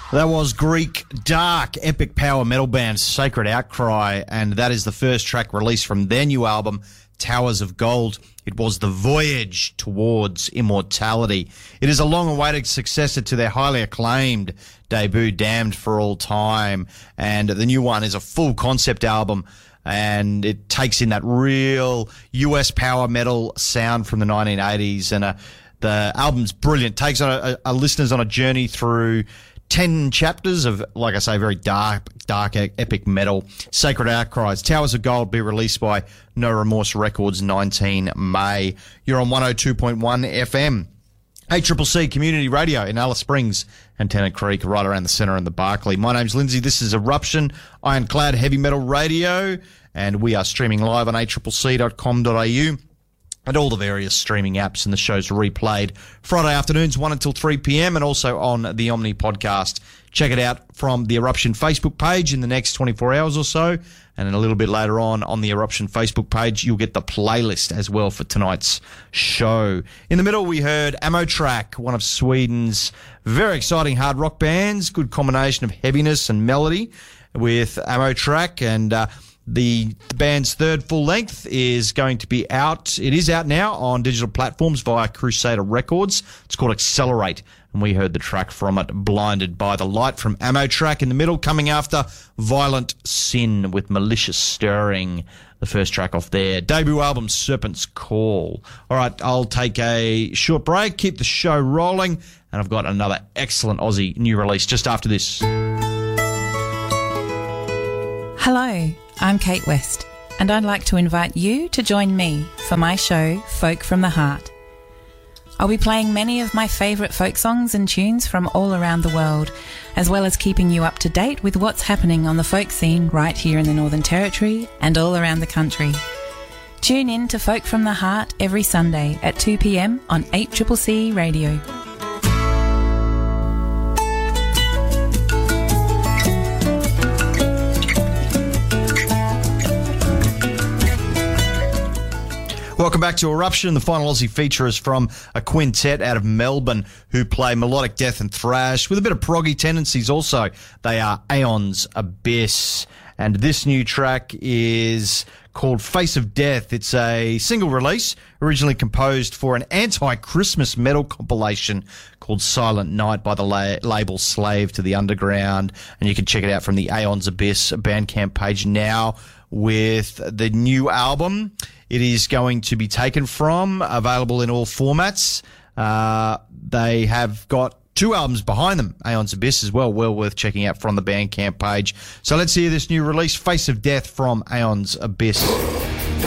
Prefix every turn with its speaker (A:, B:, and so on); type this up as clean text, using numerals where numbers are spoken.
A: That was Greek dark epic power metal band Sacred Outcry, and that is the first track released from their new album, Towers of Gold. It was the voyage towards immortality. It is a long-awaited successor to their highly acclaimed debut, Damned for All Time, and the new one is a full concept album, and it takes in that real US power metal sound from the 1980s, and the album's brilliant. Takes on a listeners on a journey through 10 chapters of, like I say, very dark, epic metal. Sacred Outcries, Towers of Gold, be released by No Remorse Records, 19 May. You're on 102.1 FM. ACCC Community Radio in Alice Springs and Tennant Creek, right around the centre in the Barclay. My name's Lindsay. This is Eruption, Ironclad Heavy Metal Radio, and we are streaming live on accc.com.au. and all the various streaming apps, and the show's replayed Friday afternoons 1 until 3 p.m. and also on the Omni podcast. Check it out from the Eruption Facebook page in the next 24 hours or so, and then a little bit later on the Eruption Facebook page, you'll get the playlist as well for tonight's show. In the middle, we heard Ammo Track, one of Sweden's very exciting hard rock bands. Good combination of heaviness and melody with Ammo Track, and the band's third full length is going to be out. It is out now on digital platforms via Crusader Records. It's called Accelerate, and we heard the track from it, Blinded by the Light, from Ammo Track. In the middle, coming after, Violent Sin with Malicious Stirring, the first track off their debut album, Serpent's Call. All right, I'll take a short break, keep the show rolling, and I've got another excellent Aussie new release just after this.
B: Hello, I'm Kate West, and I'd like to invite you to join me for my show, Folk from the Heart. I'll be playing many of my favourite folk songs and tunes from all around the world, as well as keeping you up to date with what's happening on the folk scene right here in the Northern Territory and all around the country. Tune in to Folk from the Heart every Sunday at 2 p.m. on 8CCC Radio.
A: Welcome back to Eruption. The final Aussie feature is from a quintet out of Melbourne who play melodic death and thrash with a bit of proggy tendencies also. They are Aeon's Abyss, and this new track is called Face of Death. It's a single release originally composed for an anti-Christmas metal compilation called Silent Night by the label Slave to the Underground, and you can check it out from the Aeon's Abyss Bandcamp page now with the new album. It is going to be taken from, available in all formats. They have got 2 albums behind them, Aeon's Abyss as well worth checking out from the Bandcamp page. So let's hear this new release, Face of Death from Aeon's Abyss.